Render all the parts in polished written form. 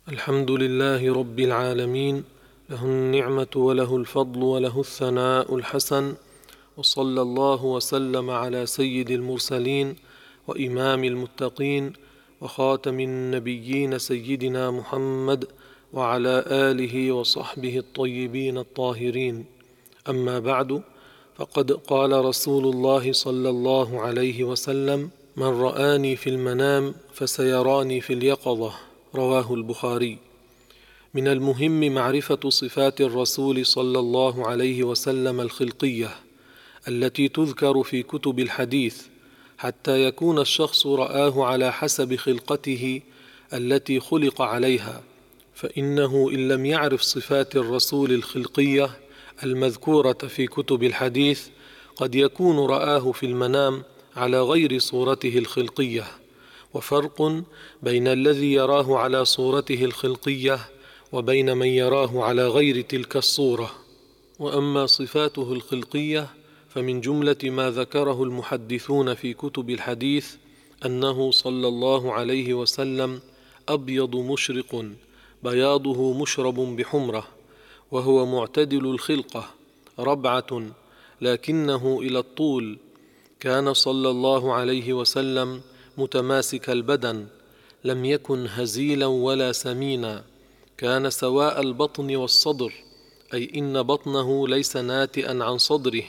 الحمد لله رب العالمين، له النعمة وله الفضل وله الثناء الحسن، وصلى الله وسلم على سيد المرسلين وإمام المتقين وخاتم النبيين سيدنا محمد وعلى آله وصحبه الطيبين الطاهرين. أما بعد، فقد قال رسول الله صلى الله عليه وسلم: من رآني في المنام فسيراني في اليقظة. رواه البخاري. من المهم معرفة صفات الرسول صلى الله عليه وسلم الخلقية التي تذكر في كتب الحديث، حتى يكون الشخص رآه على حسب خلقته التي خلق عليها، فإنه إن لم يعرف صفات الرسول الخلقية المذكورة في كتب الحديث قد يكون رآه في المنام على غير صورته الخلقية. وفرق بين الذي يراه على صورته الخلقية وبين من يراه على غير تلك الصورة. وأما صفاته الخلقية فمن جملة ما ذكره المحدثون في كتب الحديث أنه صلى الله عليه وسلم أبيض مشرق بياضه مشرب بحمرة، وهو معتدل الخلقة ربعة لكنه إلى الطول. كان صلى الله عليه وسلم متماسك البدن، لم يكن هزيلا ولا سمينا، كان سواء البطن والصدر، أي إن بطنه ليس ناتئا عن صدره.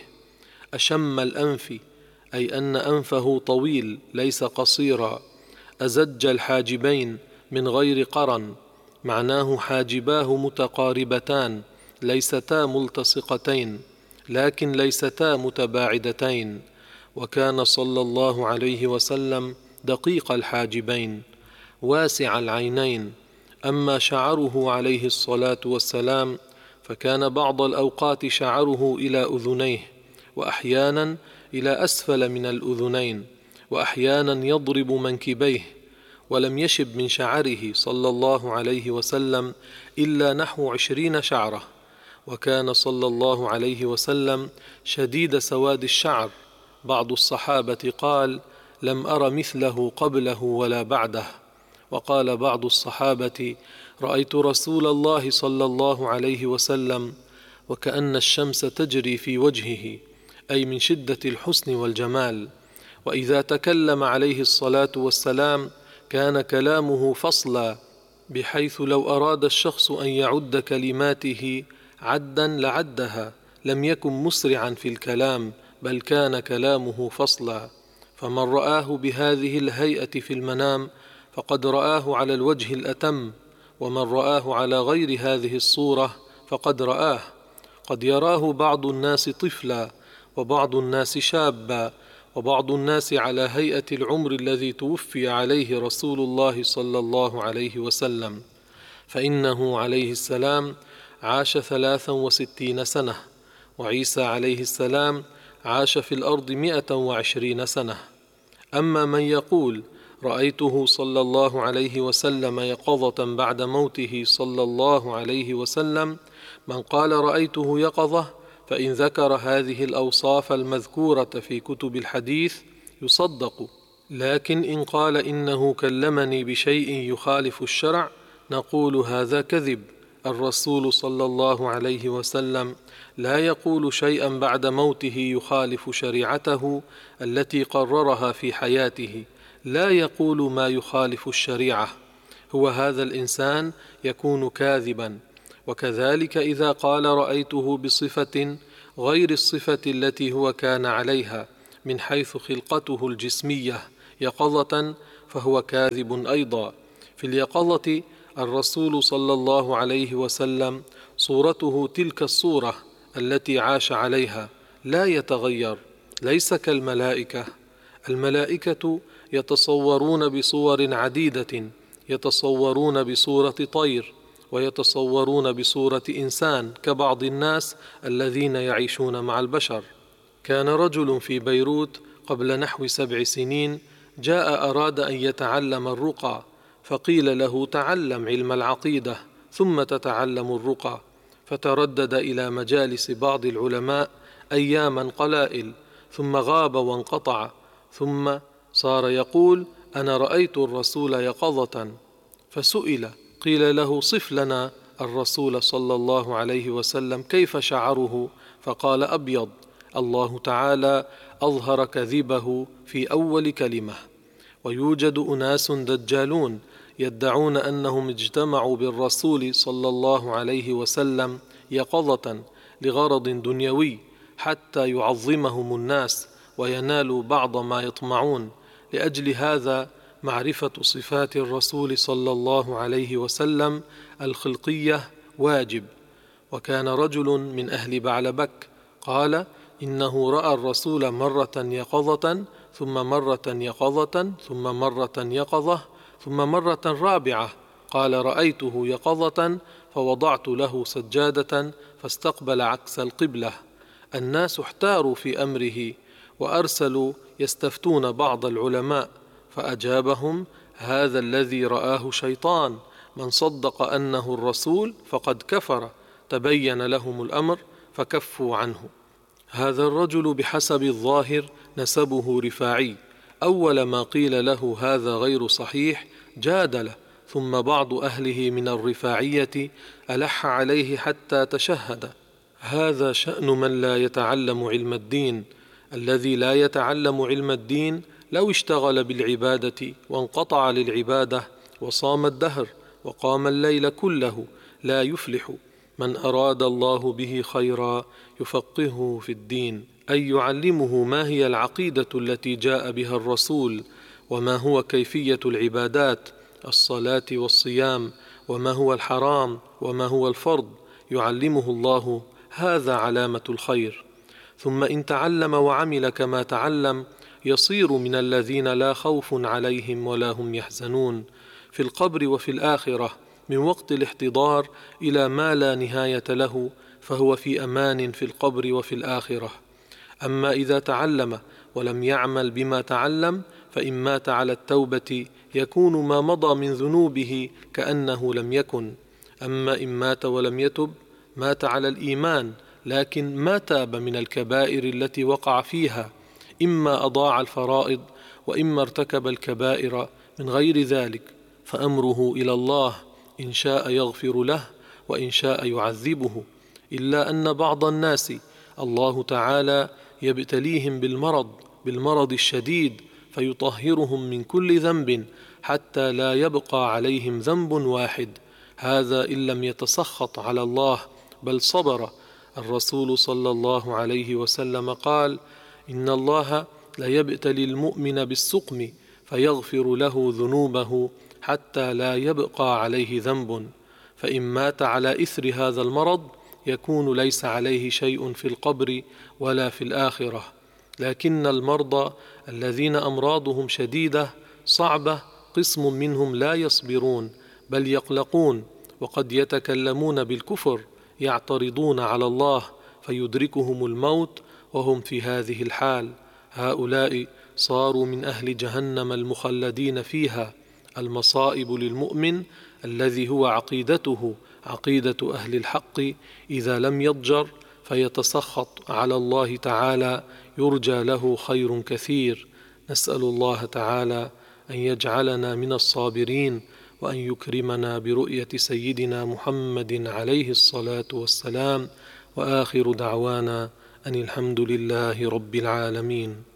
أشم الأنف، أي أن أنفه طويل ليس قصيرا. أزج الحاجبين من غير قرن، معناه حاجباه متقاربتان ليستا ملتصقتين لكن ليستا متباعدتين. وكان صلى الله عليه وسلم دقيق الحاجبين واسع العينين. أما شعره عليه الصلاة والسلام فكان بعض الأوقات شعره إلى أذنيه، وأحيانا إلى أسفل من الأذنين، وأحيانا يضرب منكبيه، ولم يشب من شعره صلى الله عليه وسلم إلا نحو 20 شعرة. وكان صلى الله عليه وسلم شديد سواد الشعر، بعض الصحابة قال: لم أر مثله قبله ولا بعده. وقال بعض الصحابة: رأيت رسول الله صلى الله عليه وسلم وكأن الشمس تجري في وجهه، أي من شدة الحسن والجمال. وإذا تكلم عليه الصلاة والسلام كان كلامه فصلا، بحيث لو أراد الشخص أن يعد كلماته عدا لعدها، لم يكن مسرعا في الكلام، بل كان كلامه فصلا. فمن رآه بهذه الهيئة في المنام فقد رآه على الوجه الأتم، ومن رآه على غير هذه الصورة فقد رآه. قد يراه بعض الناس طفلا، وبعض الناس شابا، وبعض الناس على هيئة العمر الذي توفي عليه رسول الله صلى الله عليه وسلم، فإنه عليه السلام عاش 63 سنة، وعيسى عليه السلام عاش في الأرض 120 سنة. أما من يقول رأيته صلى الله عليه وسلم يقظة بعد موته صلى الله عليه وسلم، من قال رأيته يقظة فإن ذكر هذه الأوصاف المذكورة في كتب الحديث يصدق، لكن إن قال إنه كلمني بشيء يخالف الشرع نقول هذا كذب. الرسول صلى الله عليه وسلم لا يقول شيئا بعد موته يخالف شريعته التي قررها في حياته، لا يقول ما يخالف الشريعة، هو هذا الإنسان يكون كاذبا. وكذلك إذا قال رأيته بصفة غير الصفة التي هو كان عليها من حيث خلقته الجسمية يقظة فهو كاذب أيضا. في اليقظة الرسول صلى الله عليه وسلم صورته تلك الصورة التي عاش عليها لا يتغير، ليس كالملائكة. الملائكة يتصورون بصور عديدة، يتصورون بصورة طير، ويتصورون بصورة إنسان كبعض الناس الذين يعيشون مع البشر. كان رجل في بيروت قبل نحو 7 سنين جاء أراد أن يتعلم الرقى، فقيل له: تعلم علم العقيدة ثم تتعلم الرقى. فتردد إلى مجالس بعض العلماء أياما قلائل، ثم غاب وانقطع، ثم صار يقول: أنا رأيت الرسول يقظة. فسئل: قيل له: صف لنا الرسول صلى الله عليه وسلم كيف شعره؟ فقال: أبيض. الله تعالى أظهر كذبه في أول كلمة. ويوجد أناس دجالون يدعون أنهم اجتمعوا بالرسول صلى الله عليه وسلم يقظة لغرض دنيوي حتى يعظمهم الناس وينالوا بعض ما يطمعون. لأجل هذا معرفة صفات الرسول صلى الله عليه وسلم الخلقية واجب. وكان رجل من أهل بعلبك قال إنه رأى الرسول مرة يقظة، ثم مرة يقظة، ثم مرة يقظة، ثم مرة رابعة. قال: رأيته يقظة فوضعت له سجادة فاستقبل عكس القبلة. الناس احتاروا في أمره وأرسلوا يستفتون بعض العلماء، فأجابهم: هذا الذي رآه شيطان، من صدق أنه الرسول فقد كفر. تبين لهم الأمر فكفوا عنه. هذا الرجل بحسب الظاهر نسبه رفاعي. أول ما قيل له هذا غير صحيح جادله، ثم بعض أهله من الرفاعية ألح عليه حتى تشهد. هذا شأن من لا يتعلم علم الدين. الذي لا يتعلم علم الدين لو اشتغل بالعبادة وانقطع للعبادة وصام الدهر وقام الليل كله لا يفلح. من أراد الله به خيرا يفقهه في الدين، أي يعلمه ما هي العقيدة التي جاء بها الرسول، وما هو كيفية العبادات، الصلاة والصيام، وما هو الحرام وما هو الفرض، يعلمه الله. هذا علامة الخير. ثم إن تعلم وعمل كما تعلم يصير من الذين لا خوف عليهم ولا هم يحزنون في القبر وفي الآخرة، من وقت الاحتضار إلى ما لا نهاية له، فهو في أمان في القبر وفي الآخرة. أما إذا تعلم ولم يعمل بما تعلم فإن مات على التوبة يكون ما مضى من ذنوبه كأنه لم يكن. أما إن مات ولم يتب مات على الإيمان، لكن ما تاب من الكبائر التي وقع فيها، إما أضاع الفرائض وإما ارتكب الكبائر من غير ذلك، فأمره إلى الله، إن شاء يغفر له وإن شاء يعذبه. إلا أن بعض الناس الله تعالى يبتليهم بالمرض الشديد فيطهرهم من كل ذنب حتى لا يبقى عليهم ذنب واحد. هذا إن لم يتسخط على الله بل صبر. الرسول صلى الله عليه وسلم قال: إن الله لا يبتلي المؤمن بالسقم فيغفر له ذنوبه حتى لا يبقى عليه ذنب، فإن مات على إثر هذا المرض يكون ليس عليه شيء في القبر ولا في الآخرة. لكن المرضى الذين أمراضهم شديدة صعبة قسم منهم لا يصبرون بل يقلقون، وقد يتكلمون بالكفر، يعترضون على الله فيدركهم الموت وهم في هذه الحال. هؤلاء صاروا من أهل جهنم المخلدين فيها. المصائب للمؤمن الذي هو عقيدته عقيدة أهل الحق إذا لم يضجر فيتسخط على الله تعالى يرجى له خير كثير. نسأل الله تعالى أن يجعلنا من الصابرين، وأن يكرمنا برؤية سيدنا محمد عليه الصلاة والسلام. وآخر دعوانا أن الحمد لله رب العالمين.